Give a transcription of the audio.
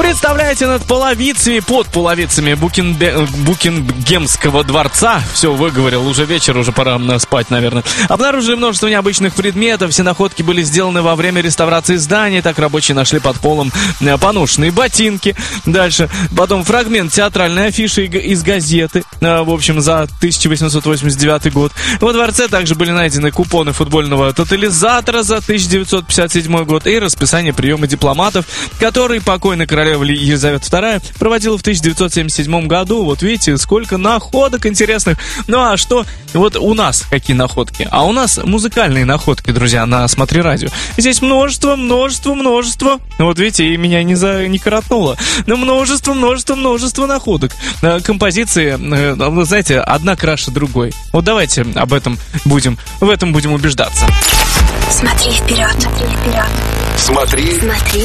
Представляете, над половицами, под половицами Букингемского дворца, все, выговорил, уже вечер, уже пора спать, наверное, обнаружили множество необычных предметов. Все находки были сделаны во время реставрации здания. Так рабочие нашли под полом поношенные ботинки. Дальше, потом фрагмент театральной афиши из газеты, в общем, за 1889 год. Во дворце также были найдены купоны футбольного тотализатора за 1957 год и расписание приема дипломатов, который покойная королева Елизавета II проводила в 1977 году. Вот видите, сколько находок интересных. Ну а что, вот у нас какие находки? А у нас музыкальные находки, друзья, на «Смотри радио». Здесь множество. Вот видите, и меня не коротнуло. Но множество находок. Композиции, знаете, одна краше другой. Вот давайте в этом будем убеждаться. Смотри вперед. Смотри